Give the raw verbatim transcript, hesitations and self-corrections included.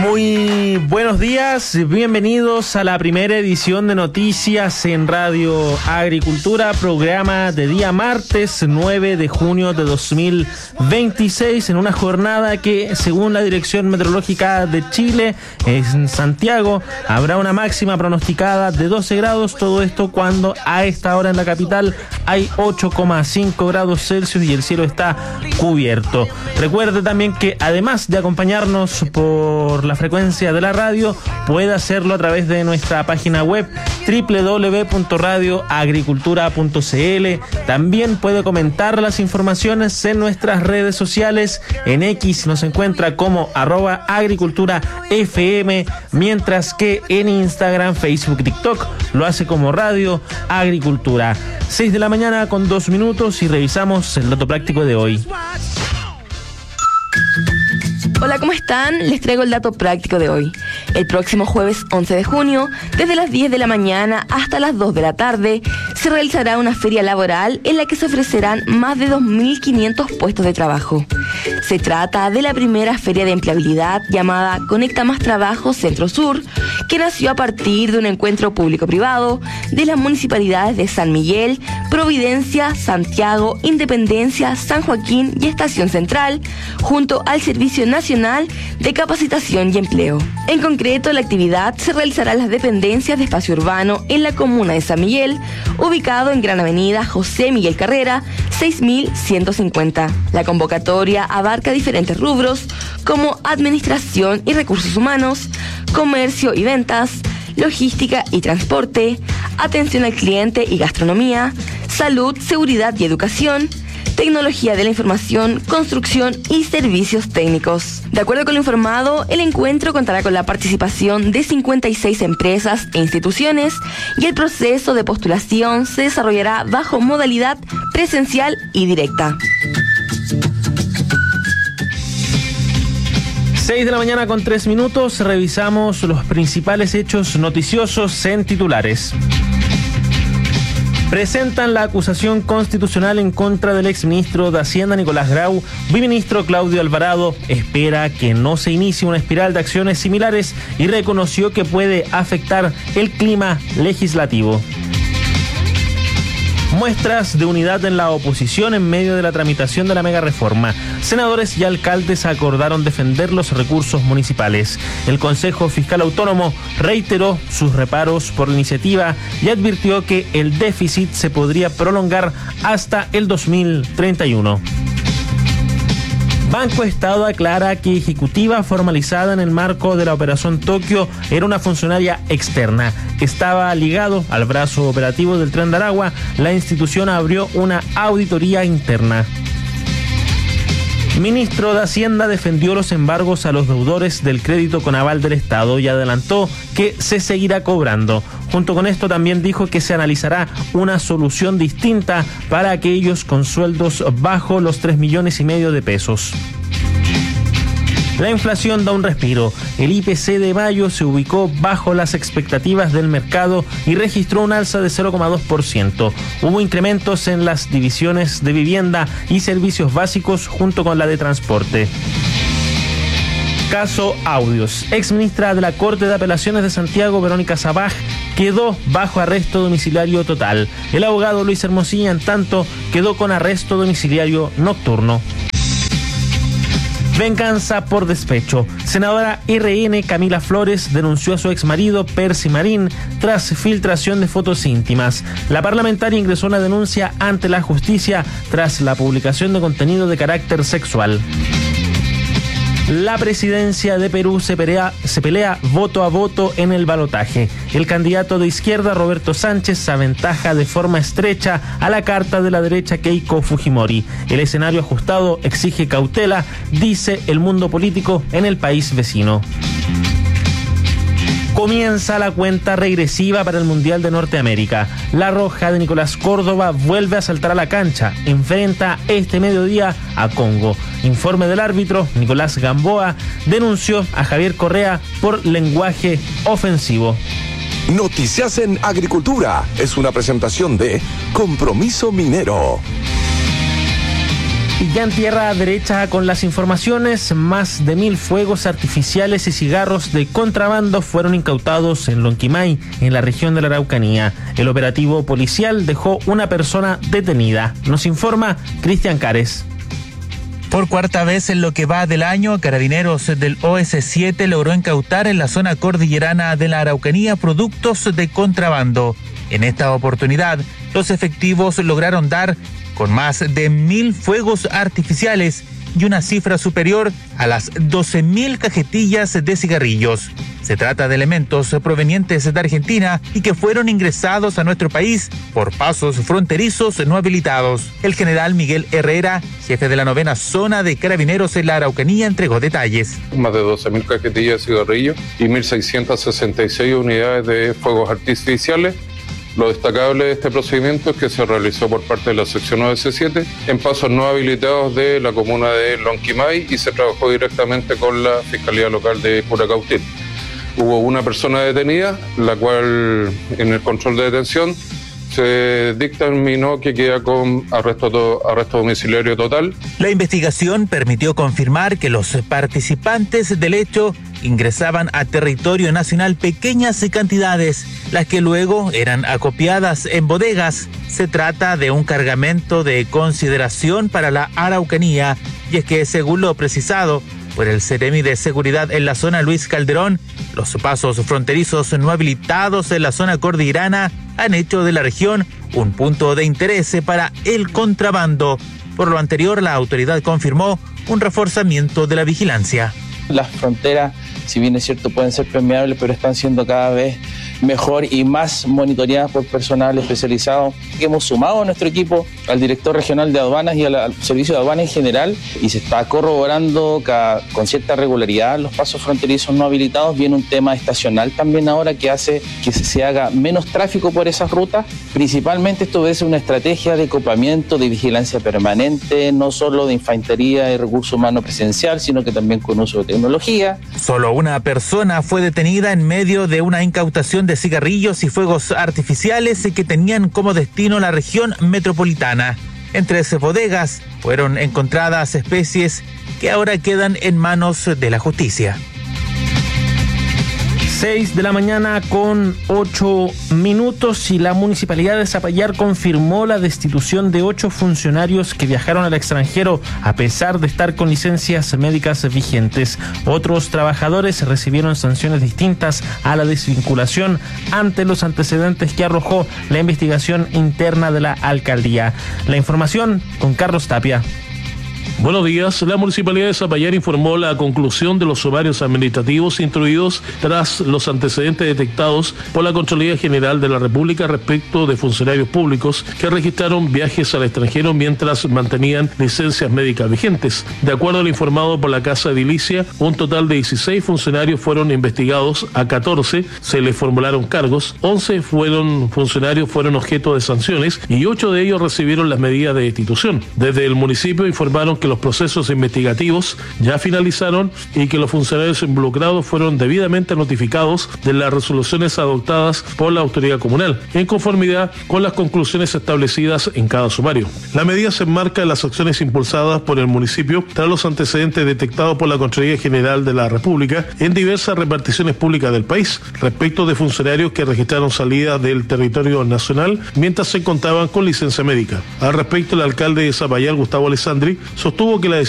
Muy buenos días, bienvenidos a la primera edición de Noticias en Radio Agricultura, programa de día martes nueve de junio de dos mil veintiséis, en una jornada que, según la Dirección Meteorológica de Chile, en Santiago habrá una máxima pronosticada de doce grados, todo esto cuando a esta hora en la capital hay ocho coma cinco grados Celsius y el cielo está cubierto. Recuerde también que, además de acompañarnos por la frecuencia de la radio, puede hacerlo a través de nuestra página web doble u doble u doble u punto radio agricultura punto c l. También puede comentar las informaciones en nuestras redes sociales. En X nos encuentra como arroba agricultura fm, mientras que en Instagram, Facebook y TikTok lo hace como Radio Agricultura. seis de la mañana con dos minutos y revisamos el dato práctico de hoy. Hola, ¿cómo están? Les traigo el dato práctico de hoy. El próximo jueves once de junio, desde las diez de la mañana hasta las dos de la tarde, se realizará una feria laboral en la que se ofrecerán más de dos mil quinientos puestos de trabajo. Se trata de la primera feria de empleabilidad llamada Conecta Más Trabajo Centro Sur, que nació a partir de un encuentro público-privado de las municipalidades de San Miguel, Providencia, Santiago, Independencia, San Joaquín y Estación Central, junto al Servicio Nacional de Capacitación y Empleo. En concreto, la actividad se realizará en las dependencias de espacio urbano en la comuna de San Miguel, ubicado en Gran Avenida José Miguel Carrera, seis mil ciento cincuenta. La convocatoria abarca diferentes rubros como administración y recursos humanos, comercio y ventas, logística y transporte, atención al cliente y gastronomía, salud, seguridad y educación, tecnología de la información, construcción y servicios técnicos. De acuerdo con lo informado, el encuentro contará con la participación de cincuenta y seis empresas e instituciones y el proceso de postulación se desarrollará bajo modalidad presencial y directa. seis de la mañana con tres minutos, revisamos los principales hechos noticiosos en titulares. Presentan la acusación constitucional en contra del exministro de Hacienda Nicolás Grau. Viceministro Claudio Alvarado espera que no se inicie una espiral de acciones similares y reconoció que puede afectar el clima legislativo. Muestras de unidad en la oposición en medio de la tramitación de la mega reforma. Senadores y alcaldes acordaron defender los recursos municipales. El Consejo Fiscal Autónomo reiteró sus reparos por la iniciativa y advirtió que el déficit se podría prolongar hasta el dos mil treinta y uno. Banco Estado aclara que ejecutiva formalizada en el marco de la Operación Tokio era una funcionaria externa. Estaba ligado al brazo operativo del Tren de Aragua. La institución abrió una auditoría interna. Ministro de Hacienda defendió los embargos a los deudores del crédito con aval del Estado y adelantó que se seguirá cobrando. Junto con esto también dijo que se analizará una solución distinta para aquellos con sueldos bajo los tres millones y medio de pesos. La inflación da un respiro. El I P C de mayo se ubicó bajo las expectativas del mercado y registró un alza de cero coma dos por ciento. Hubo incrementos en las divisiones de vivienda y servicios básicos junto con la de transporte. Caso Audios. Exministra de la Corte de Apelaciones de Santiago, Verónica Sabaj, quedó bajo arresto domiciliario total. El abogado Luis Hermosilla, en tanto, quedó con arresto domiciliario nocturno. Venganza por despecho. Senadora R N Camila Flores denunció a su exmarido Percy Marín tras filtración de fotos íntimas. La parlamentaria ingresó una denuncia ante la justicia tras la publicación de contenido de carácter sexual. La presidencia de Perú se pelea, se pelea voto a voto en el balotaje. El candidato de izquierda, Roberto Sánchez, se aventaja de forma estrecha a la carta de la derecha, Keiko Fujimori. El escenario ajustado exige cautela, dice el mundo político en el país vecino. Comienza la cuenta regresiva para el Mundial de Norteamérica. La Roja de Nicolás Córdoba vuelve a saltar a la cancha. Enfrenta este mediodía a Congo. Informe del árbitro, Nicolás Gamboa denunció a Javier Correa por lenguaje ofensivo. Noticias en Agricultura es una presentación de Compromiso Minero. Y ya en tierra derecha con las informaciones, más de mil fuegos artificiales y cigarros de contrabando fueron incautados en Lonquimay, en la región de la Araucanía. El operativo policial dejó una persona detenida. Nos informa Cristian Cares. Por cuarta vez en lo que va del año, Carabineros del O S siete logró incautar en la zona cordillerana de la Araucanía productos de contrabando. En esta oportunidad, los efectivos lograron dar con más de mil fuegos artificiales y una cifra superior a las doce mil cajetillas de cigarrillos. Se trata de elementos provenientes de Argentina y que fueron ingresados a nuestro país por pasos fronterizos no habilitados. El general Miguel Herrera, jefe de la novena zona de Carabineros en la Araucanía, entregó detalles. Más de doce mil cajetillas de cigarrillos y mil seiscientas sesenta y seis unidades de fuegos artificiales. Lo destacable de este procedimiento es que se realizó por parte de la sección O S siete en pasos no habilitados de la comuna de Lonquimay y se trabajó directamente con la Fiscalía Local de Curacautín. Hubo una persona detenida, la cual en el control de detención se dictaminó que queda con arresto, arresto domiciliario total. La investigación permitió confirmar que los participantes del hecho ingresaban a territorio nacional pequeñas cantidades, las que luego eran acopiadas en bodegas. Se trata de un cargamento de consideración para la Araucanía, y es que según lo precisado por el Ceremi de Seguridad en la zona Luis Calderón, los pasos fronterizos no habilitados en la zona cordillerana han hecho de la región un punto de interés para el contrabando. Por lo anterior, la autoridad confirmó un reforzamiento de la vigilancia. Las fronteras, si bien es cierto, pueden ser permeables, pero están siendo cada vez mejor y más monitoreadas por personal especializado. Hemos sumado a nuestro equipo al director regional de aduanas y al, al servicio de aduanas en general, y se está corroborando cada, con cierta regularidad los pasos fronterizos no habilitados. Viene un tema estacional también ahora que hace que se, se haga menos tráfico por esas rutas. Principalmente esto obedece una estrategia de acoplamiento, de vigilancia permanente, no solo de infantería y recurso humano presencial, sino que también con uso de tecnología. Solo una persona fue detenida en medio de una incautación de cigarrillos y fuegos artificiales que tenían como destino la región metropolitana. En trece bodegas fueron encontradas especies que ahora quedan en manos de la justicia. seis de la mañana con ocho minutos y la Municipalidad de Zapallar confirmó la destitución de ocho funcionarios que viajaron al extranjero a pesar de estar con licencias médicas vigentes. Otros trabajadores recibieron sanciones distintas a la desvinculación ante los antecedentes que arrojó la investigación interna de la alcaldía. La información con Carlos Tapia. Buenos días. La Municipalidad de Zapallar informó la conclusión de los sumarios administrativos instruidos tras los antecedentes detectados por la Contraloría General de la República respecto de funcionarios públicos que registraron viajes al extranjero mientras mantenían licencias médicas vigentes. De acuerdo al informado por la Casa Edilicia, un total de dieciséis funcionarios fueron investigados, a catorce se les formularon cargos, once fueron funcionarios fueron objeto de sanciones y ocho de ellos recibieron las medidas de destitución. Desde el municipio informaron que los procesos investigativos ya finalizaron y que los funcionarios involucrados fueron debidamente notificados de las resoluciones adoptadas por la autoridad comunal, en conformidad con las conclusiones establecidas en cada sumario. La medida se enmarca en las acciones impulsadas por el municipio tras los antecedentes detectados por la Contraloría General de la República en diversas reparticiones públicas del país, respecto de funcionarios que registraron salida del territorio nacional mientras se contaban con licencia médica. Al respecto, el alcalde de Zapallar, Gustavo Alessandri, sostuvo que la